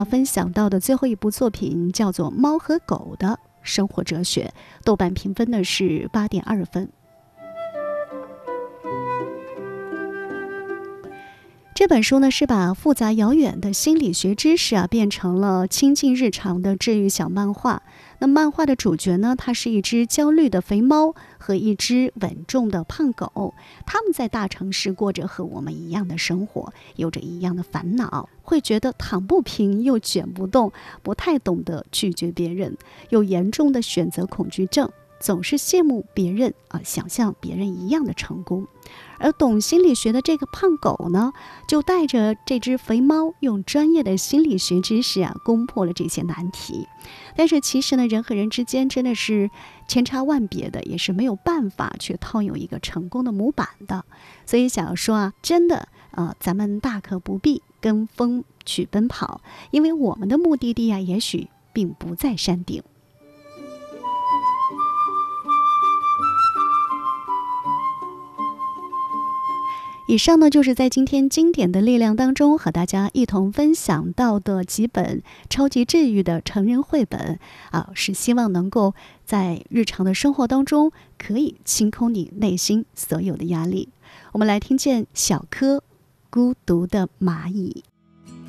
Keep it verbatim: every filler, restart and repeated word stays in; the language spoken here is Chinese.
分享到的最后一部作品叫做《猫和狗的生活哲学》，豆瓣评分呢是八点二分。这本书呢是把复杂遥远的心理学知识啊变成了亲近日常的治愈小漫画。那漫画的主角呢，它是一只焦虑的肥猫和一只稳重的胖狗，他们在大城市过着和我们一样的生活，有着一样的烦恼，会觉得躺不平又卷不动，不太懂得拒绝别人，有严重的选择恐惧症，总是羡慕别人啊，想像别人一样的成功。而懂心理学的这个胖狗呢，就带着这只肥猫，用专业的心理学知识啊，攻破了这些难题。但是其实呢，人和人之间真的是千差万别的，也是没有办法去套用一个成功的模板的。所以想要说啊，真的呃，咱们大可不必跟风去奔跑，因为我们的目的地啊，也许并不在山顶。以上呢，就是在今天经典的力量当中和大家一同分享到的几本超级治愈的成人绘本啊，是希望能够在日常的生活当中可以清空你内心所有的压力。我们来听见小柯孤独的蚂蚁。